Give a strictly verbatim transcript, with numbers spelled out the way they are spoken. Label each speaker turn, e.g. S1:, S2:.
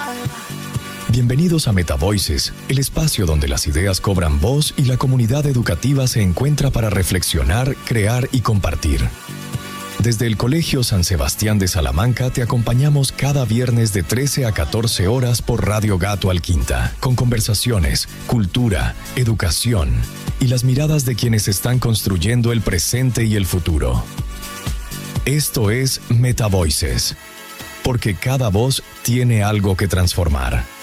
S1: Bienvenidos a MetaVoices, el espacio donde las ideas cobran voz y la comunidad educativa se encuentra para reflexionar, crear y compartir. Desde el Colegio San Sebastián de Salamanca te acompañamos cada viernes de trece a catorce horas por Radio Gato Alquinta, con conversaciones, cultura, educación y las miradas de quienes están construyendo el presente y el futuro. Esto es MetaVoices, porque cada voz tiene algo que transformar.